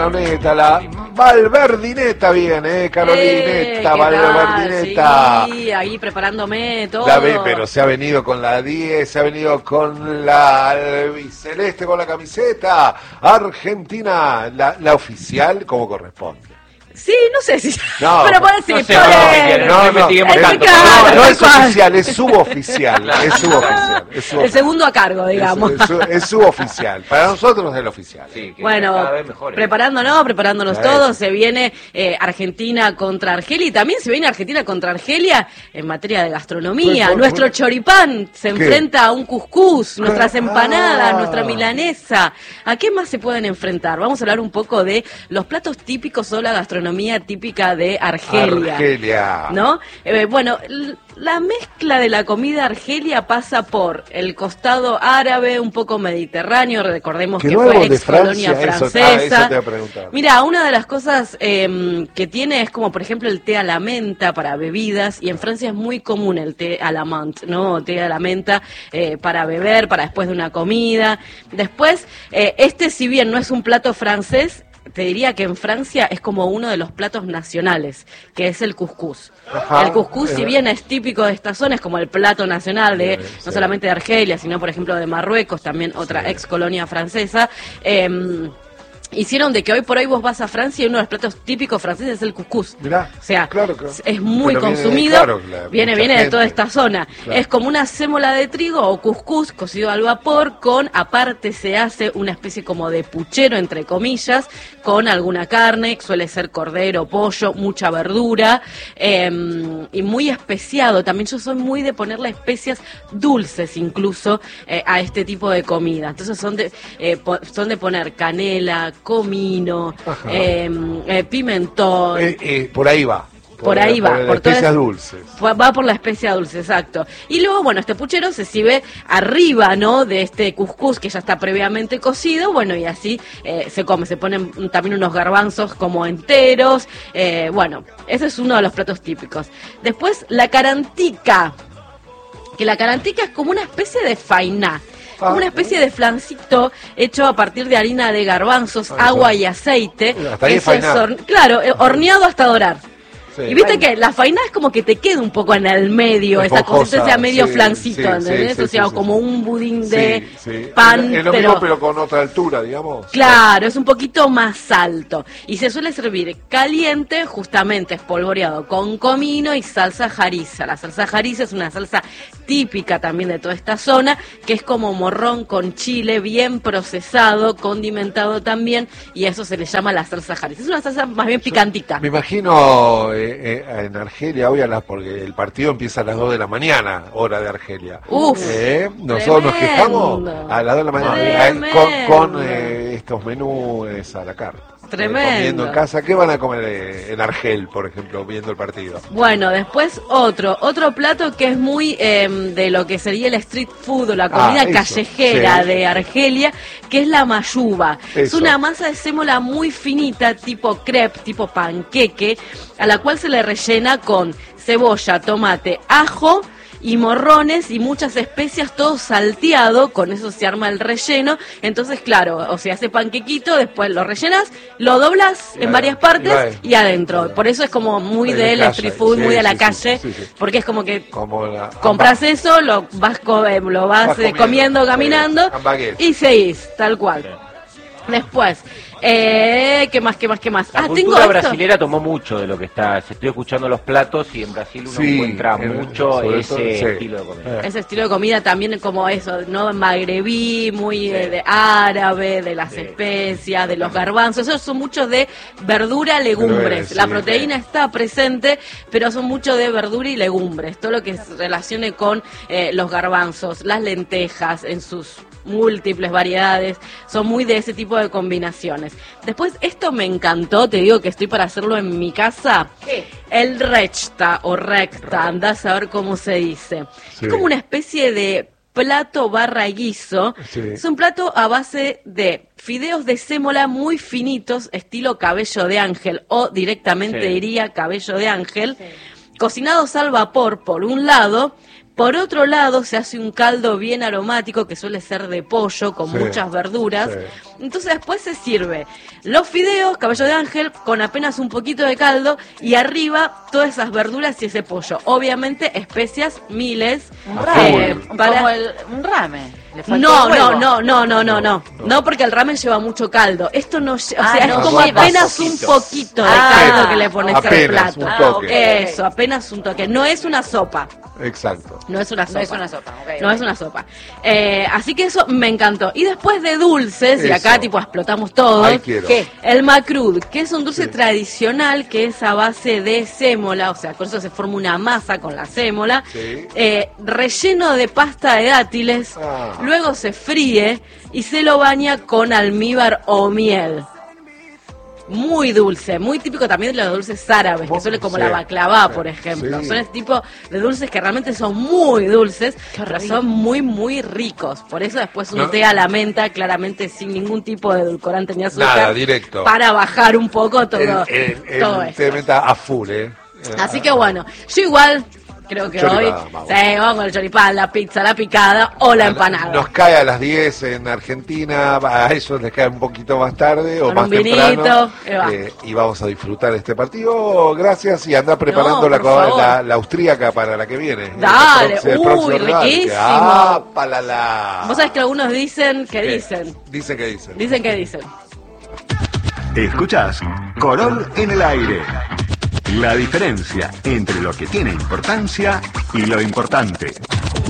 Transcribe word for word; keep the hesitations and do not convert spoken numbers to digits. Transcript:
Carolita, la Valverdineta viene, eh, Carolineta, eh, Valverdineta. Sí, ahí preparándome todo. La ve, pero se ha venido con la diez, se ha venido con la albiceleste, con la camiseta argentina, la, la oficial, como corresponde. Sí, no sé si... No, pero puede decir, no, sé, no, no, no, no, es, no, no es oficial, es suboficial, es suboficial, es suboficial. El segundo a cargo, digamos. Es, es, es suboficial, para nosotros es el oficial. Sí, que bueno, cada vez mejor, ¿eh? preparándonos, preparándonos A todos, ver. se viene eh, Argentina contra Argelia, y también se viene Argentina contra Argelia en materia de gastronomía. Pues, pues, Nuestro pues, choripán se ¿qué? enfrenta a un cuscús, nuestras Ah. empanadas, nuestra milanesa. ¿A qué más se pueden enfrentar? Vamos a hablar un poco de los platos típicos o la gastronomía típica de Argelia. Argelia. ¿No? Eh, bueno, l- la mezcla de la comida argelia pasa por el costado árabe, un poco mediterráneo, recordemos que ¿Quedó fue algo de ex colonia Francia? Eso- francesa. ah, eso te iba a preguntar. Mira, una de las cosas eh, que tiene es como, por ejemplo, el té a la menta para bebidas, y en Francia es muy común el té a la menthe, ¿no? Té a la menta eh, para beber, para después de una comida. Después, eh, este si bien no es un plato francés, te diría que en Francia es como uno de los platos nacionales, que es el cuscús. Ajá. El cuscús, si bien es típico de esta zona, es como el plato nacional de Sí, no sí. solamente de Argelia, sino por ejemplo de Marruecos, también otra Sí. ex colonia francesa. Eh, hicieron de que hoy por hoy vos vas a Francia y uno de los platos típicos franceses es el cuscús. Mirá, O sea, claro, claro. es muy Pero viene de- consumido, claro, la- viene, mucha viene de gente. toda esta zona. Claro. Es como una sémola de trigo o cuscús cocido al vapor con, aparte se hace una especie como de puchero, entre comillas, con alguna carne, suele ser cordero, pollo, mucha verdura, eh, y muy especiado. También yo soy muy de ponerle especias dulces incluso eh, a este tipo de comida. Entonces son de, eh, po- son de poner canela, comino, Ajá. eh, eh, pimentón. Eh, eh, por ahí va. Por ahí va, Por, por especias todas- dulces. Fue- Va por la especia dulce, exacto. Y luego, bueno, este puchero se sirve arriba, ¿no? De este cuscús que ya está previamente cocido, bueno, y así eh, se come. Se ponen mm, también unos garbanzos como enteros. eh, bueno, ese es uno de los platos típicos. Después, la carantica. Que la carantica es como una especie de fainá. Como una especie de flancito hecho a partir de harina de garbanzos, Ah, agua eso. y aceite. Hasta ahí Eso es es fainá. hor- claro, eh, horneado hasta dorar. Sí. Y viste que la fainá es como que te queda un poco en el medio, esa Esponjosa, consistencia medio sí, flancito, sí, ¿entendés? sí, o sea, sí, sí, como sí. un budín de Sí, sí. pan, Es lo pero... mismo, pero con otra altura, digamos. Claro, es un poquito más alto. Y se suele servir caliente, justamente espolvoreado con comino y salsa harissa. La salsa harissa es una salsa típica también de toda esta zona, que es como morrón con chile bien procesado, condimentado también, y a eso se le llama la salsa harissa. Es una salsa más bien picantita. Me imagino eh, eh, en Argelia, hoy a las, porque el partido empieza a las dos de la mañana, hora de Argelia. Uf, Eh, Nosotros nos tremendo. quejamos a las dos de la mañana eh, Tremendo. con, con eh, estos menús a la carta. Tremendo. Eh, comiendo en casa. ¿Qué van a comer eh, en Argel, por ejemplo, viendo el partido? Bueno, después otro, otro plato que es muy eh, de lo que sería el street food o la comida Ah, eso, callejera sí. de Argelia, que es la mayuba. Es Eso. una masa de sémola muy finita, tipo crepe, tipo panqueque, a la cual se le rellena con cebolla, tomate, ajo y morrones y muchas especias, todo salteado, con eso se arma el relleno. Entonces, claro, o sea, hace panquequito, después lo rellenas, lo doblas Y en a- varias y partes va- y adentro. Por eso es como muy De la del calle, street food, sí, muy de la sí, sí, calle, sí, sí. porque es como que Como la, compras eso, lo vas, co- eh, lo vas, Vas eh, comiendo, comiendo, sí, caminando en baguette. y seguís, tal cual. Después, eh, ¿qué más, qué más, qué más? La ah, tengo cultura esto. brasilera tomó mucho de lo que está. Estoy escuchando los platos y en Brasil uno Sí, encuentra en- mucho sobre ese todo, sí. estilo de comida. Eh. Ese estilo de comida también como eso, ¿no? Magrebí, muy eh, de árabe, de las Sí. especias, de los garbanzos. Esos son muchos de verdura, legumbres. Sí, La sí. proteína está presente, pero son mucho de verdura y legumbres. Todo lo que se relacione con eh, los garbanzos, las lentejas en sus múltiples variedades, son muy de ese tipo de combinaciones. Después, esto me encantó, te digo que estoy para hacerlo en mi casa. ¿Qué? El rechta o recta, andás a ver cómo se dice. Sí. Es como una especie de plato barra guiso. Sí. Es un plato a base de fideos de sémola muy finitos, estilo cabello de ángel, o directamente Sí. diría cabello de ángel, cocinados al vapor por un lado, Por otro lado, se hace un caldo bien aromático que suele ser de pollo con Sí, muchas verduras. sí. Entonces después se sirve los fideos, cabello de ángel, con apenas un poquito de caldo y arriba todas esas verduras y ese pollo. Obviamente especias miles. Un A ramen, full. para- como el, un ramen. Le faltó No, el huevo. no, no, no, no, no, no, No, no, no. porque el ramen lleva mucho caldo. Esto no, lle- o Ah, sea, no, es como lleva apenas poquito. un poquito de Ah, caldo que le pones al apenas, plato. un Ah, toque. ok. Eso, apenas un toque. No es una sopa. Exacto. No es una sopa. No es una sopa, ok, No ok. es una sopa. Eh, así que eso me encantó. Y después de dulces, y Eso. acá tipo explotamos todos, Ahí quiero. ¿qué? El macrud, que es un dulce Sí. tradicional que es a base de sémola, o sea, con eso se forma una masa con la sémola, Sí. eh, relleno de pasta de dátiles, Ah. luego se fríe y se lo baña con almíbar o miel. Muy dulce, muy típico también de los dulces árabes, que son como Sí, la baklava, sí, por ejemplo. sí. Son este tipo de dulces que realmente son muy dulces, pero rico. son muy, muy ricos. Por eso después un No. té a la menta, claramente sin ningún tipo de edulcorante ni azúcar. Nada, directo. Para bajar un poco todo, El, el, el todo esto. te meta a full, ¿eh? Así que bueno, yo igual creo que Choripán, hoy vamos. sí, vamos con el choripán, la pizza, la picada o la empanada. Nos cae a las diez en Argentina, a eso les cae un poquito más tarde o Con más un vinito, temprano. y va. eh, y vamos a disfrutar este partido. Gracias y anda preparando No, la, por favor. la, la austríaca para la que viene. Dale, El próximo- el uy, próximo rival, que- riquísimo. Ah, palala. Vos sabés que algunos dicen que ¿Qué? dicen, Dicen que dicen. dicen que dicen. Escuchás Corol en el aire. La diferencia entre lo que tiene importancia y lo importante.